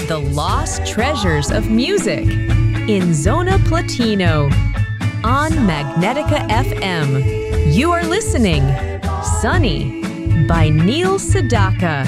The lost treasures of music in Zona Platino on Magnetica FM. You are listening Sunny by Neil Sedaka.